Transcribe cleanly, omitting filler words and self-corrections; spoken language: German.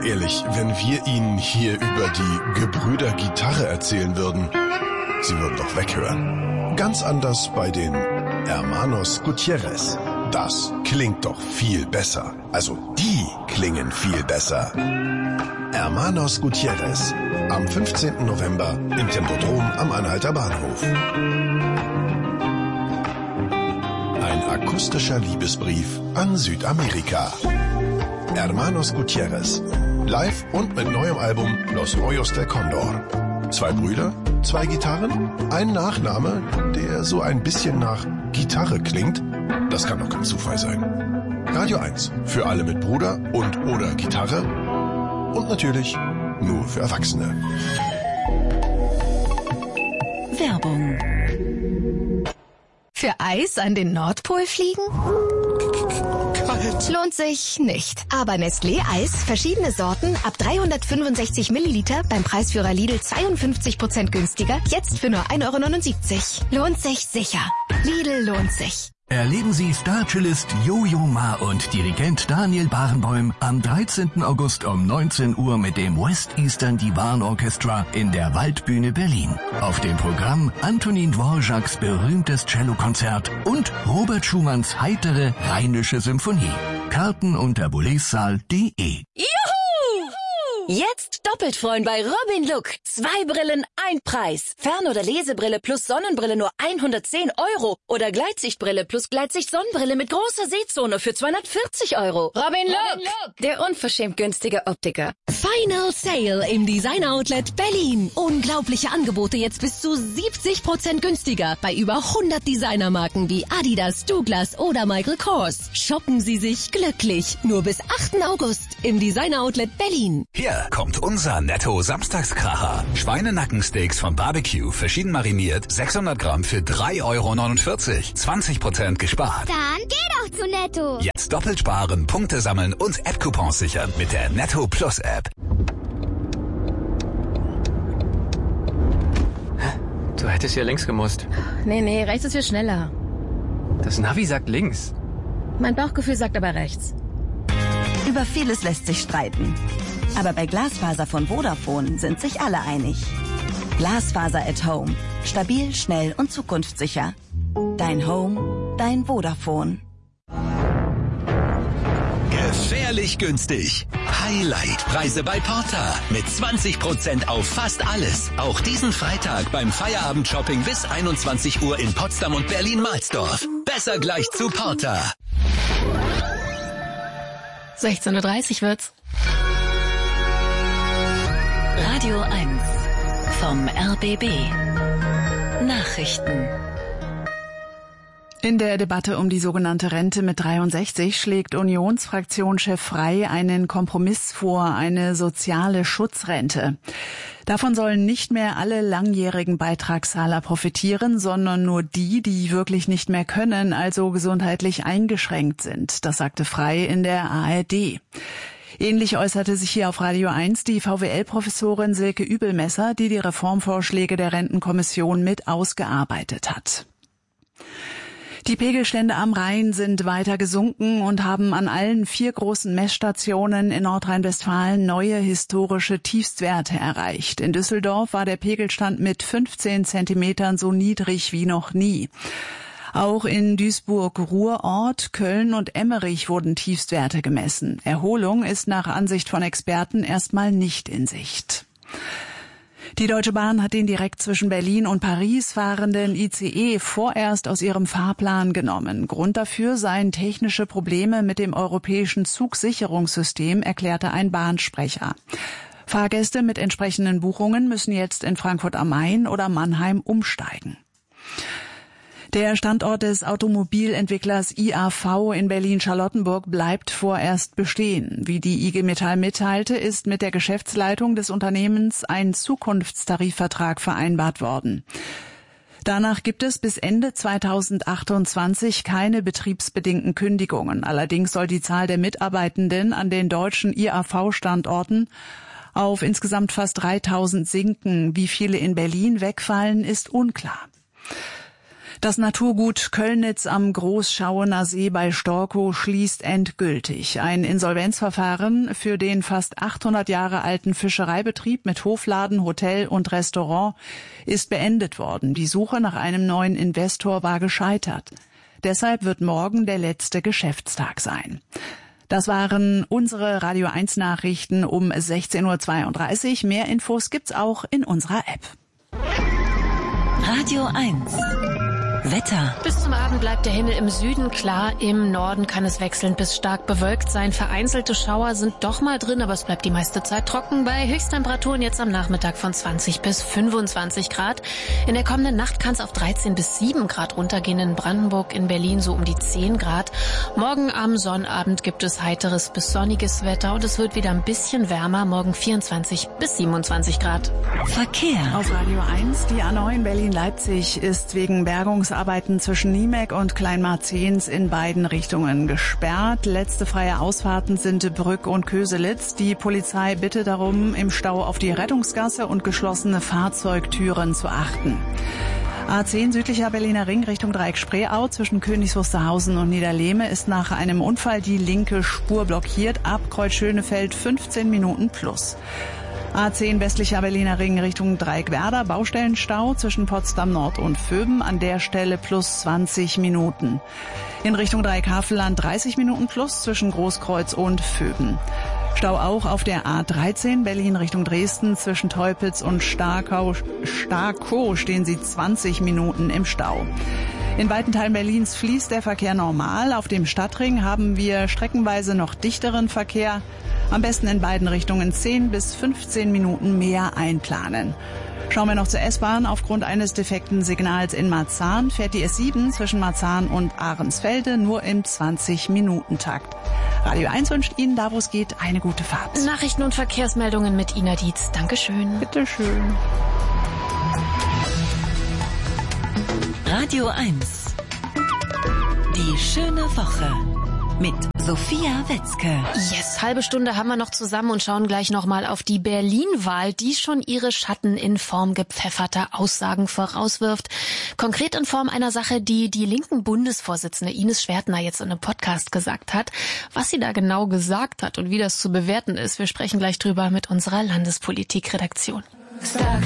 Mal ehrlich, wenn wir Ihnen hier über die Gebrüder Gitarre erzählen würden, Sie würden doch weghören. Ganz anders bei den Hermanos Gutierrez. Das klingt doch viel besser. Also die klingen viel besser. Hermanos Gutierrez. Am 15. November im Tempodrom am Anhalter Bahnhof. Ein akustischer Liebesbrief an Südamerika. Hermanos Gutierrez. Live und mit neuem Album Los Hoyos del Condor. 2 Brüder, 2 Gitarren, ein Nachname, der so ein bisschen nach Gitarre klingt. Das kann doch kein Zufall sein. Radio 1 für alle mit Bruder und oder Gitarre und natürlich nur für Erwachsene. Werbung. Für Eis an den Nordpol fliegen? Kalt. Lohnt sich nicht. Aber Nestlé Eis, verschiedene Sorten, ab 365 Milliliter, beim Preisführer Lidl 52% günstiger, jetzt für nur 1,79 €. Lohnt sich sicher. Lidl lohnt sich. Erleben Sie Star-Cellist Jojo Ma und Dirigent Daniel Barenboim am 13. August um 19 Uhr mit dem West Eastern Divan Orchestra in der Waldbühne Berlin. Auf dem Programm Antonin Dvořáks berühmtes Cellokonzert und Robert Schumanns heitere Rheinische Symphonie. Karten unter boulezsaal.de. Juhu! Jetzt doppelt freuen bei Robin Look. 2 Brillen, 1 Preis. Fern- oder Lesebrille plus Sonnenbrille nur 110 € oder Gleitsichtbrille plus Gleitsicht-Sonnenbrille mit großer Sehzone für 240 €. Robin Look, der unverschämt günstige Optiker. Final Sale im Designer Outlet Berlin. Unglaubliche Angebote jetzt bis zu 70% günstiger bei über 100 Designermarken wie Adidas, Douglas oder Michael Kors. Shoppen Sie sich glücklich. Nur bis 8. August im Designer Outlet Berlin. Hier kommt unser Netto-Samstagskracher. Schweinenackensteaks von Barbecue, verschieden mariniert, 600 Gramm für 3,49 €. 20% gespart. Dann geh doch zu Netto. Jetzt doppelt sparen, Punkte sammeln und App-Coupons sichern mit der Netto Plus App. Du hättest hier links gemusst. Nee, rechts ist viel schneller. Das Navi sagt links. Mein Bauchgefühl sagt aber rechts. Über vieles lässt sich streiten. Aber bei Glasfaser von Vodafone sind sich alle einig. Glasfaser at Home. Stabil, schnell und zukunftssicher. Dein Home, dein Vodafone. Gefährlich günstig. Highlight-Preise bei Porter. Mit 20% auf fast alles. Auch diesen Freitag beim Feierabend-Shopping bis 21 Uhr in Potsdam und Berlin-Mahlsdorf. Besser gleich zu Porter. 16:30 Uhr wird's. Radio 1 vom RBB. Nachrichten. In der Debatte um die sogenannte Rente mit 63 schlägt Unionsfraktionschef Frey einen Kompromiss vor, eine soziale Schutzrente. Davon sollen nicht mehr alle langjährigen Beitragszahler profitieren, sondern nur die, die wirklich nicht mehr können, also gesundheitlich eingeschränkt sind. Das sagte Frey in der ARD. Ähnlich äußerte sich hier auf Radio 1 die VWL-Professorin Silke Übelmesser, die die Reformvorschläge der Rentenkommission mit ausgearbeitet hat. Die Pegelstände am Rhein sind weiter gesunken und haben an allen 4 großen Messstationen in Nordrhein-Westfalen neue historische Tiefstwerte erreicht. In Düsseldorf war der Pegelstand mit 15 Zentimetern so niedrig wie noch nie. Auch in Duisburg-Ruhrort, Köln und Emmerich wurden Tiefstwerte gemessen. Erholung ist nach Ansicht von Experten erstmal nicht in Sicht. Die Deutsche Bahn hat den direkt zwischen Berlin und Paris fahrenden ICE vorerst aus ihrem Fahrplan genommen. Grund dafür seien technische Probleme mit dem europäischen Zugsicherungssystem, erklärte ein Bahnsprecher. Fahrgäste mit entsprechenden Buchungen müssen jetzt in Frankfurt am Main oder Mannheim umsteigen. Der Standort des Automobilentwicklers IAV in Berlin-Charlottenburg bleibt vorerst bestehen. Wie die IG Metall mitteilte, ist mit der Geschäftsleitung des Unternehmens ein Zukunftstarifvertrag vereinbart worden. Danach gibt es bis Ende 2028 keine betriebsbedingten Kündigungen. Allerdings soll die Zahl der Mitarbeitenden an den deutschen IAV-Standorten auf insgesamt fast 3.000 sinken. Wie viele in Berlin wegfallen, ist unklar. Das Naturgut Köllnitz am Großschauener See bei Storkow schließt endgültig. Ein Insolvenzverfahren für den fast 800 Jahre alten Fischereibetrieb mit Hofladen, Hotel und Restaurant ist beendet worden. Die Suche nach einem neuen Investor war gescheitert. Deshalb wird morgen der letzte Geschäftstag sein. Das waren unsere Radio 1 Nachrichten um 16:32 Uhr. Mehr Infos gibt's auch in unserer App. Radio 1 Wetter. Bis zum Abend bleibt der Himmel im Süden klar. Im Norden kann es wechselnd bis stark bewölkt sein. Vereinzelte Schauer sind doch mal drin, aber es bleibt die meiste Zeit trocken. Bei Höchsttemperaturen jetzt am Nachmittag von 20 bis 25 Grad. In der kommenden Nacht kann es auf 13 bis 7 Grad runtergehen. In Brandenburg, in Berlin so um die 10 Grad. Morgen am Sonnabend gibt es heiteres bis sonniges Wetter und es wird wieder ein bisschen wärmer. Morgen 24 bis 27 Grad. Verkehr. Auf Radio 1, die A9 Berlin-Leipzig ist wegen Bergungsarbeiten zwischen Niemek und Kleinmarzens in beiden Richtungen gesperrt. Letzte freie Ausfahrten sind Brück und Köselitz. Die Polizei bittet darum, im Stau auf die Rettungsgasse und geschlossene Fahrzeugtüren zu achten. A10 südlicher Berliner Ring Richtung Dreieck Spreeau zwischen Königs Wusterhausen und Niederlehme ist nach einem Unfall die linke Spur blockiert. Ab Kreuz Schönefeld 15 Minuten plus. A10 westlicher Berliner Ring Richtung Dreieck-Werder, Baustellenstau zwischen Potsdam Nord und Vöben, an der Stelle plus 20 Minuten. In Richtung Dreieck-Havelland 30 Minuten plus zwischen Großkreuz und Vöben. Stau auch auf der A13 Berlin Richtung Dresden zwischen Teupitz und Starkow stehen Sie 20 Minuten im Stau. In weiten Teilen Berlins fließt der Verkehr normal. Auf dem Stadtring haben wir streckenweise noch dichteren Verkehr. Am besten in beiden Richtungen 10 bis 15 Minuten mehr einplanen. Schauen wir noch zur S-Bahn. Aufgrund eines defekten Signals in Marzahn fährt die S7 zwischen Marzahn und Ahrensfelde nur im 20-Minuten-Takt. Radio 1 wünscht Ihnen, da wo es geht, eine gute Fahrt. Nachrichten und Verkehrsmeldungen mit Ina Dietz. Dankeschön. Bitteschön. Radio 1 Die schöne Woche mit Sophia Wetzke. Yes, halbe Stunde haben wir noch zusammen und schauen gleich nochmal auf die Berlin-Wahl, die schon ihre Schatten in Form gepfefferter Aussagen vorauswirft. Konkret in Form einer Sache, die die linken Bundesvorsitzende Ines Schwertner jetzt in einem Podcast gesagt hat. Was sie da genau gesagt hat und wie das zu bewerten ist, wir sprechen gleich drüber mit unserer Landespolitik-Redaktion.